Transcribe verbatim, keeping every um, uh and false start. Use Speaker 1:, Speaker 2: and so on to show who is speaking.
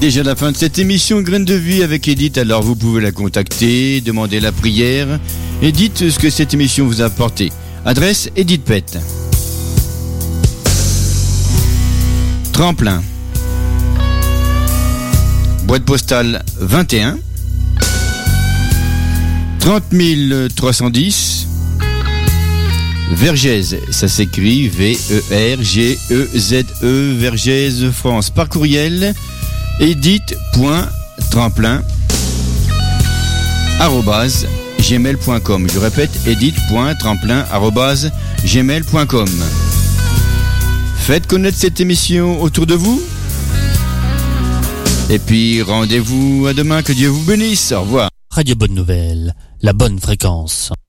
Speaker 1: déjà la fin de cette émission Graines de Vie avec Edith, alors vous pouvez la contacter, demander la prière et dites ce que cette émission vous a apporté. Adresse Edith Pett. Tremplin. Boîte postale vingt et un trente mille trois cent dix Vergèze, ça s'écrit V E R G E Z E, Vergèze, France. Par courriel, edith.tremplin arobase gmail point com. Je répète, edith.tremplin arobase gmail point com. Faites connaître cette émission autour de vous. Et puis, rendez-vous à demain. Que Dieu vous bénisse. Au revoir.
Speaker 2: Radio Bonne Nouvelle, la bonne fréquence.